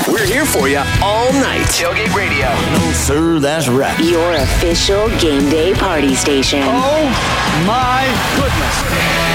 We're here for you all night. Tailgate Radio. No, sir, that's right. Your official game day party station. Oh, my goodness.